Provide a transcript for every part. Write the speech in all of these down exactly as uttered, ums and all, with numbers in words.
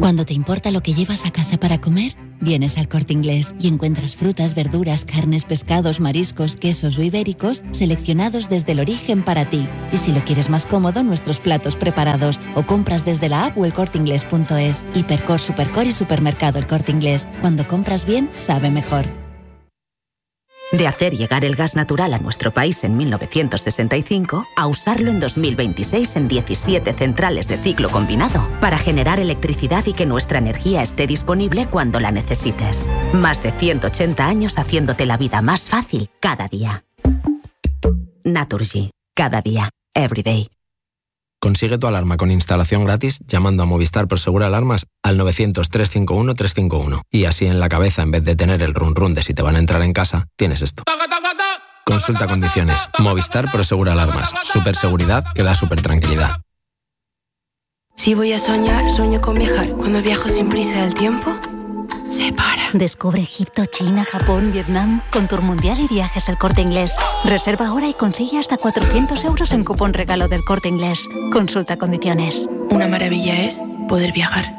Cuando te importa lo que llevas a casa para comer, vienes al Corte Inglés y encuentras frutas, verduras, carnes, pescados, mariscos, quesos o ibéricos seleccionados desde el origen para ti. Y si lo quieres más cómodo, nuestros platos preparados o compras desde la app o el corte inglés punto es. Hipercor, Supercor y Supermercado El Corte Inglés. Cuando compras bien, sabe mejor. De hacer llegar el gas natural a nuestro país en mil novecientos sesenta y cinco a usarlo en dos mil veintiséis en diecisiete centrales de ciclo combinado para generar electricidad y que nuestra energía esté disponible cuando la necesites. Más de ciento ochenta años haciéndote la vida más fácil cada día. Naturgy. Cada día. Every day. Consigue tu alarma con instalación gratis llamando a Movistar Prosegur Alarmas al novecientos, trescientos cincuenta y uno, trescientos cincuenta y uno. Y así en la cabeza, en vez de tener el run run de si te van a entrar en casa, tienes esto. Consulta condiciones. Movistar Prosegur Alarmas. Super seguridad que da super tranquilidad. Si voy a soñar, sueño con viajar. Cuando viajo sin prisa del tiempo, se para. Descubre Egipto, China, Japón, Vietnam con Tour Mundial y Viajes El Corte Inglés. Reserva ahora y consigue hasta cuatrocientos euros en cupón regalo del Corte Inglés. Consulta condiciones. Una maravilla es poder viajar.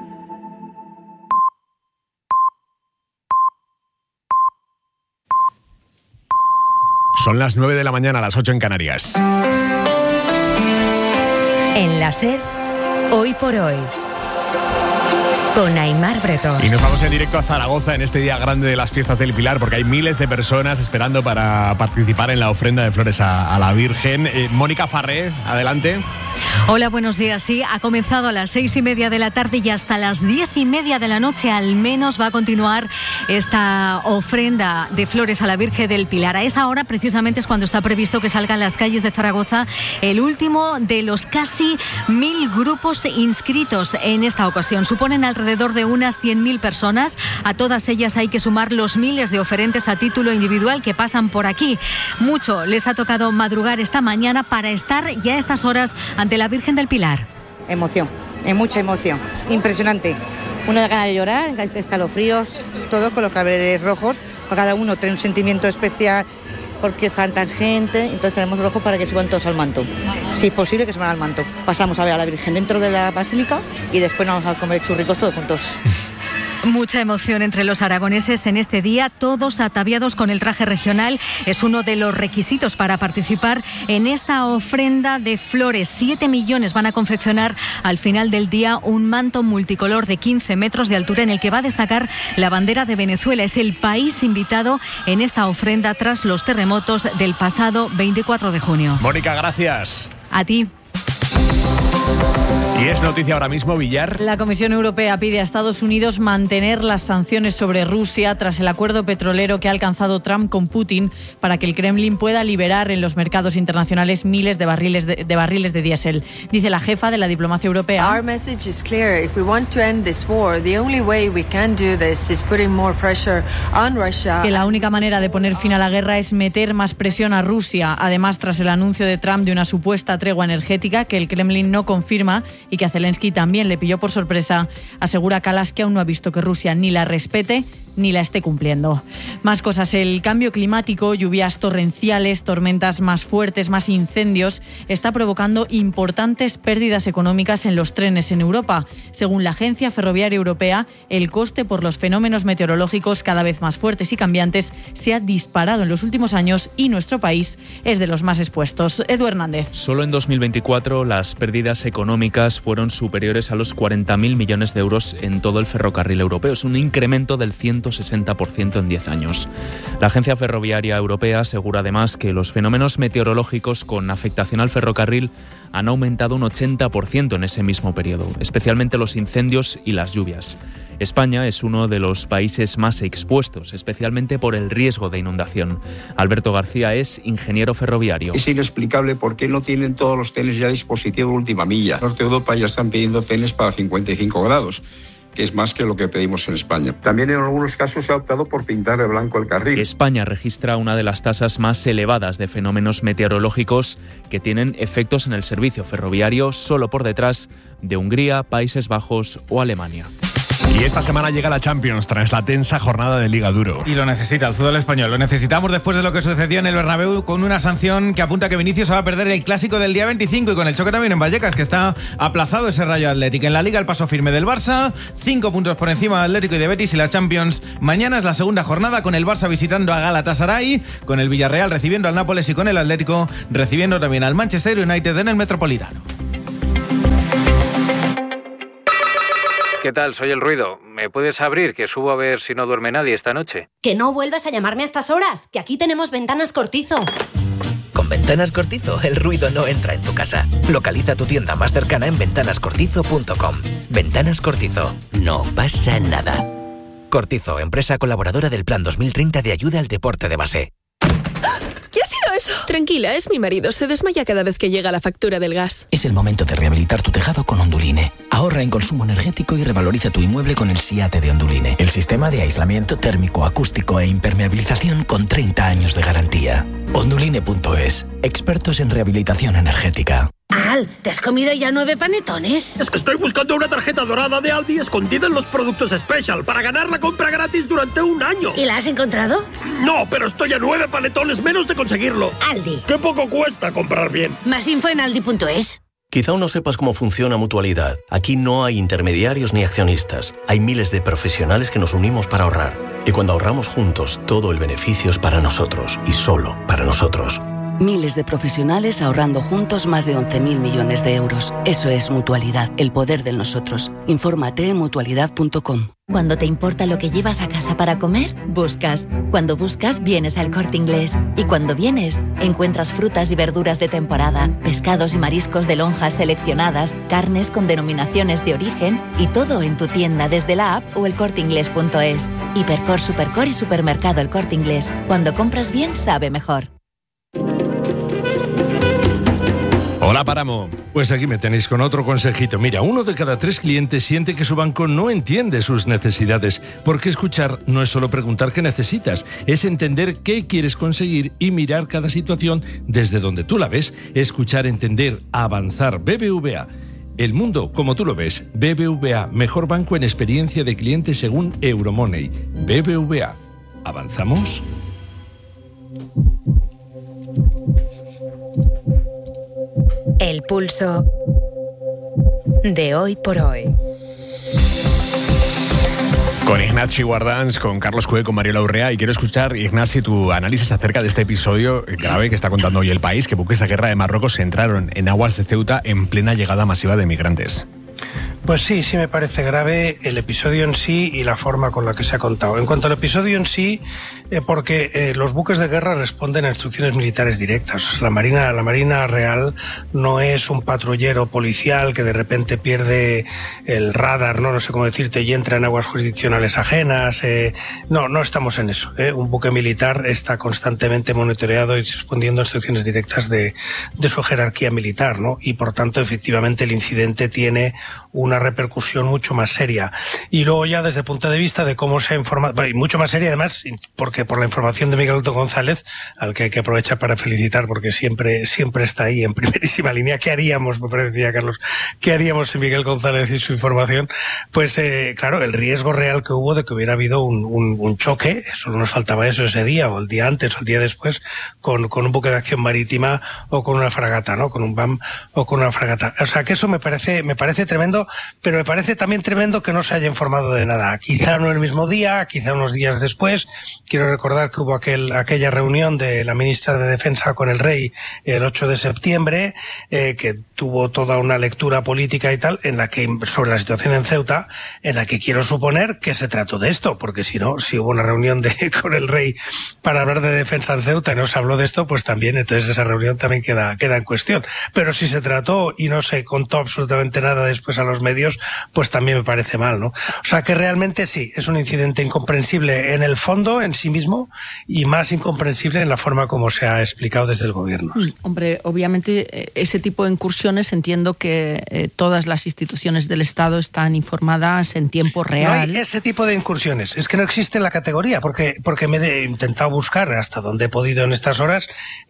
Son las nueve de la mañana, las ocho en Canarias. En la SER, hoy por hoy, con Aimar Bretón. Y nos vamos en directo a Zaragoza en este día grande de las fiestas del Pilar, porque hay miles de personas esperando para participar en la ofrenda de flores a, a la Virgen. Eh, Mónica Farré, adelante. Hola, buenos días. Sí, ha comenzado a las seis y media de la tarde y hasta las diez y media de la noche al menos va a continuar esta ofrenda de flores a la Virgen del Pilar. A esa hora precisamente es cuando está previsto que salgan las calles de Zaragoza el último de los casi mil grupos inscritos en esta ocasión. Suponen alrededor de unas cien mil personas. A todas ellas hay que sumar los miles de oferentes a título individual que pasan por aquí. Mucho les ha tocado madrugar esta mañana para estar ya a estas horas ante la Virgen del Pilar. Emoción, es mucha emoción, impresionante. Una gana de llorar, escalofríos, todo con los claveles rojos, cada uno tiene un sentimiento especial porque faltan gente, entonces tenemos rojos para que suban todos al manto. Si es posible que suban al manto. Pasamos a ver a la Virgen dentro de la basílica y después nos vamos a comer churricos todos juntos. Mucha emoción entre los aragoneses en este día, todos ataviados con el traje regional. Es uno de los requisitos para participar en esta ofrenda de flores. Siete millones van a confeccionar al final del día un manto multicolor de quince metros de altura en el que va a destacar la bandera de Venezuela. Es el país invitado en esta ofrenda tras los terremotos del pasado veinticuatro de junio. Mónica, gracias. A ti. Y es noticia ahora mismo, Villar. La Comisión Europea pide a Estados Unidos mantener las sanciones sobre Rusia tras el acuerdo petrolero que ha alcanzado Trump con Putin para que el Kremlin pueda liberar en los mercados internacionales miles de barriles de, de barriles de diésel. Dice la jefa de la diplomacia europea. Our message is clear. If we want to end this war, the only way we can do this is putting more pressure on Russia. Que la única manera de poner fin a la guerra es meter más presión a Rusia. Además, tras el anuncio de Trump de una supuesta tregua energética que el Kremlin no confirma y que a Zelensky también le pilló por sorpresa, asegura Kallas que aún no ha visto que Rusia ni la respete ni la esté cumpliendo. Más cosas. El cambio climático, lluvias torrenciales, tormentas más fuertes, más incendios, está provocando importantes pérdidas económicas en los trenes en Europa. Según la Agencia Ferroviaria Europea, el coste por los fenómenos meteorológicos cada vez más fuertes y cambiantes se ha disparado en los últimos años y nuestro país es de los más expuestos. Edu Hernández. Solo en dos mil veinticuatro las pérdidas económicas fueron superiores a los cuarenta mil millones de euros en todo el ferrocarril europeo. Es un incremento del ciento sesenta por ciento en diez años. La Agencia Ferroviaria Europea asegura además que los fenómenos meteorológicos con afectación al ferrocarril han aumentado un ochenta por ciento en ese mismo periodo, especialmente los incendios y las lluvias. España es uno de los países más expuestos, especialmente por el riesgo de inundación. Alberto García es ingeniero ferroviario. Es inexplicable por qué no tienen todos los trenes ya dispositivo de última milla. En Norte de Europa ya están pidiendo trenes para cincuenta y cinco grados. Que es más que lo que pedimos en España. También en algunos casos se ha optado por pintar de blanco el carril. España registra una de las tasas más elevadas de fenómenos meteorológicos que tienen efectos en el servicio ferroviario, solo por detrás de Hungría, Países Bajos o Alemania. Y esta semana llega la Champions tras la tensa jornada de Liga Duro. Y lo necesita el fútbol español. Lo necesitamos después de lo que sucedió en el Bernabéu con una sanción que apunta a que Vinicius se va a perder el clásico del día veinticinco y con el choque también en Vallecas, que está aplazado ese Rayo Atlético. En la Liga el paso firme del Barça, cinco puntos por encima de Atlético y de Betis, y la Champions mañana es la segunda jornada con el Barça visitando a Galatasaray, con el Villarreal recibiendo al Nápoles y con el Atlético recibiendo también al Manchester United en el Metropolitano. ¿Qué tal? Soy El Ruido. ¿Me puedes abrir, que subo a ver si no duerme nadie esta noche? Que no vuelvas a llamarme a estas horas, que aquí tenemos Ventanas Cortizo. Con Ventanas Cortizo, el ruido no entra en tu casa. Localiza tu tienda más cercana en ventanas cortizo punto com. Ventanas Cortizo. No pasa nada. Cortizo, empresa colaboradora del Plan dos mil treinta de ayuda al deporte de base. ¿Qué ha sido eso? Tranquila, es mi marido. Se desmaya cada vez que llega la factura del gas. Es el momento de rehabilitar tu tejado con Onduline. Ahorra en consumo energético y revaloriza tu inmueble con el SIATE de Onduline. El sistema de aislamiento térmico, acústico e impermeabilización con treinta años de garantía. Onduline punto es. Expertos en rehabilitación energética. Al, ¿te has comido ya nueve panetones? Es que estoy buscando una tarjeta dorada de Aldi escondida en los productos Special para ganar la compra gratis durante un año. ¿Y la has encontrado? No, pero estoy a nueve panetones menos de conseguirlo. Aldi. ¡Qué poco cuesta comprar bien! Más info en aldi punto es. Quizá aún no sepas cómo funciona Mutualidad. Aquí no hay intermediarios ni accionistas. Hay miles de profesionales que nos unimos para ahorrar. Y cuando ahorramos juntos, todo el beneficio es para nosotros y solo para nosotros. Miles de profesionales ahorrando juntos más de once mil millones de euros. Eso es Mutualidad, el poder del nosotros. Infórmate en mutualidad punto com. Cuando te importa lo que llevas a casa para comer, buscas. Cuando buscas, vienes al Corte Inglés. Y cuando vienes, encuentras frutas y verduras de temporada, pescados y mariscos de lonjas seleccionadas, carnes con denominaciones de origen y todo en tu tienda desde la app o el corte inglés punto es. Hipercor, Supercor y Supermercado El Corte Inglés. Cuando compras bien, sabe mejor. Hola, Páramo. Pues aquí me tenéis con otro consejito. Mira, uno de cada tres clientes siente que su banco no entiende sus necesidades, porque escuchar no es solo preguntar qué necesitas, es entender qué quieres conseguir y mirar cada situación desde donde tú la ves. Escuchar, entender, avanzar. B B V A. El mundo como tú lo ves. B B V A, mejor banco en experiencia de cliente según Euromoney. B B V A. ¿Avanzamos? El pulso de hoy por hoy. Con Ignasi Guardans, con Carlos Cue, con Mariela Urrea, y quiero escuchar, Ignasi, tu análisis acerca de este episodio grave que está contando hoy El País, que buques de guerra de Marruecos entraron en aguas de Ceuta en plena llegada masiva de migrantes. Pues sí, sí me parece grave el episodio en sí y la forma con la que se ha contado. En cuanto al episodio en sí, eh, porque eh, los buques de guerra responden a instrucciones militares directas. La Marina, la Marina Real no es un patrullero policial que de repente pierde el radar, no, no sé cómo decirte, y entra en aguas jurisdiccionales ajenas. Eh, no, no estamos en eso. Eh. Un buque militar está constantemente monitoreado y respondiendo a instrucciones directas de, de su jerarquía militar, ¿no? Y por tanto, efectivamente, el incidente tiene una repercusión mucho más seria. Y luego ya desde el punto de vista de cómo se ha informado, bueno, y mucho más seria además, porque por la información de Miguel Otto González, al que hay que aprovechar para felicitar porque siempre siempre está ahí en primerísima línea. ¿Qué haríamos, me parecía, Carlos? ¿Qué haríamos sin Miguel González y su información? Pues eh, claro, el riesgo real que hubo de que hubiera habido un, un, un choque, solo nos faltaba eso ese día, o el día antes, o el día después, con, con un buque de acción marítima o con una fragata, ¿no? Con un B A M o con una fragata. O sea que eso me parece, me parece tremendo, pero me parece también tremendo que no se haya informado de nada. Quizá no el mismo día, quizá unos días después. Quiero recordar que hubo aquel, aquella reunión de la ministra de Defensa con el rey el ocho de septiembre, eh, que tuvo toda una lectura política y tal, en la que, sobre la situación en Ceuta, en la que quiero suponer que se trató de esto, porque si no, si hubo una reunión de, con el rey para hablar de defensa en Ceuta y no se habló de esto, pues también, entonces esa reunión también queda, queda en cuestión. Pero si se trató y no se contó absolutamente nada después a los medios, pues también me parece mal, ¿no? O sea que realmente sí, es un incidente incomprensible en el fondo, en sí mismo, y más incomprensible en la forma como se ha explicado desde el gobierno. Mm, hombre, obviamente ese tipo de incursiones entiendo que eh, todas las instituciones del Estado están informadas en tiempo real. No hay ese tipo de incursiones, es que no existe la categoría, porque, porque me he intentado buscar hasta donde he podido en estas horas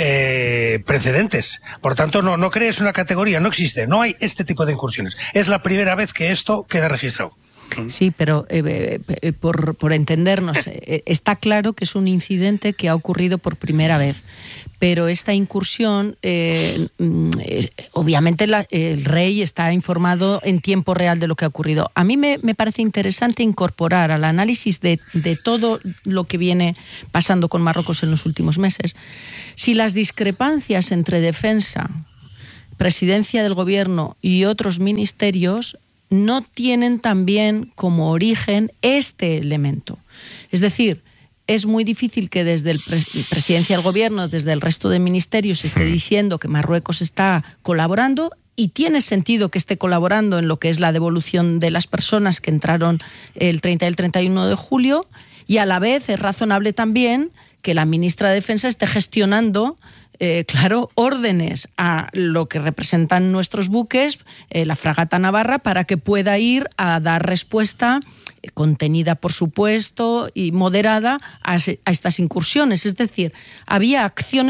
eh, precedentes. Por tanto, no, no crees una categoría, no existe, no hay este tipo de incursiones. Es la primera vez que esto queda registrado. Sí, pero eh, eh, por, por entendernos, eh, está claro que es un incidente que ha ocurrido por primera vez. Pero esta incursión, eh, eh, obviamente la, el rey está informado en tiempo real de lo que ha ocurrido. A mí me, me parece interesante incorporar al análisis de, de todo lo que viene pasando con Marruecos en los últimos meses, si las discrepancias entre defensa, presidencia del gobierno y otros ministerios no tienen también como origen este elemento. Es decir, es muy difícil que desde el pres- presidencia del gobierno, desde el resto de ministerios, se esté diciendo que Marruecos está colaborando, y tiene sentido que esté colaborando en lo que es la devolución de las personas que entraron el treinta y el treinta y uno de julio, y a la vez es razonable también que la ministra de Defensa esté gestionando Eh, claro, órdenes a lo que representan nuestros buques, eh, la fragata Navarra, para que pueda ir a dar respuesta eh, contenida, por supuesto, y moderada a, a estas incursiones. Es decir, había acciones